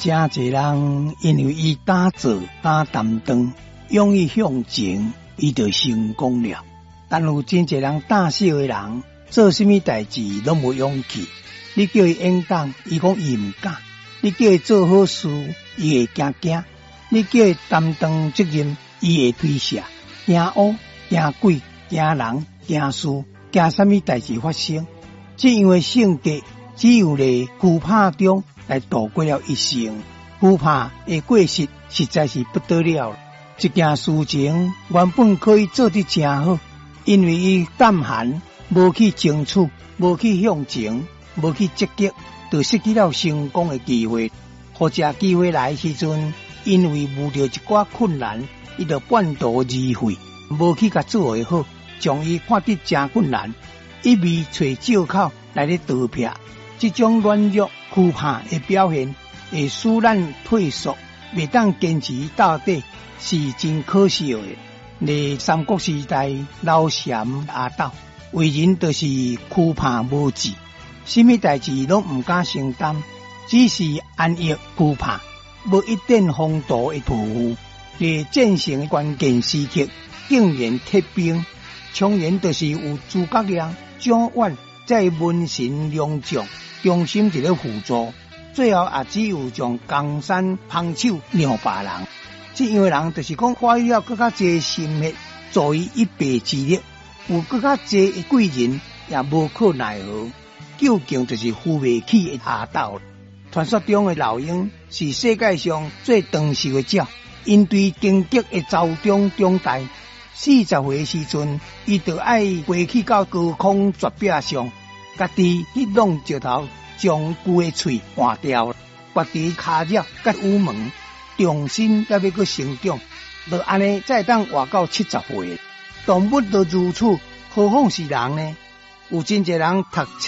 真侪人因为伊打坐打担当，勇于向前，伊就成功了。但有真侪人胆小的人，做什么代志拢无勇气。你叫伊演讲，伊讲伊唔敢；你叫伊做好事，伊会惊；你叫伊担当责任，伊会推卸。惊乌、惊鬼、惊人、惊事，惊什么代志发生？只因为性格只有咧惧怕中来度过了一生。惧怕的过失实在是不得了。一件事情原本可以做得真好，因为伊胆寒，无去争取，无去向前，无去积极，就失去了成功的机会。或者机会来的时阵，因为遇到一寡困难，伊就半途而废，无去甲做会好，将伊看得真困难，一味找借口来咧逃避。这种软弱惧怕的表现，会使咱退缩，未当坚持到底，是真可惜的。在三国时代，老禅阿斗为人就是惧怕无志，什么代志拢唔敢承担，只是安逸惧怕，无一点风度的抱负。在战胜的关键时刻，竟然贴兵，常言就是有诸葛亮、蒋琬在文臣良将，忠心伫咧辅助，最后也只有将江山捧手让别人。这样的人就是讲花了更加多心血，助伊一臂之力，有更加多的贵人也无可奈何，究竟就是扶不起的阿斗。传说中的老鹰是世界上最长寿的鸟，因对荆棘的遭中长大，40岁的时阵，伊就爱飞去到高空绝壁上，家己去弄石头，将龟的喙换掉，拔除骹脚甲羽毛，重新再要去成长，就安尼再当活到70岁。动物都如此，何况是人呢？有真侪人读册